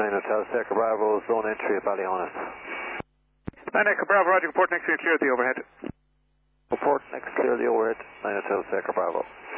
9 Hotel Echo Bravo, zone entry at Ballyhonus. 9 Echo Bravo, Roger, report next to you, clear the overhead. Report next clear the overhead, 9 Hotel Echo Bravo.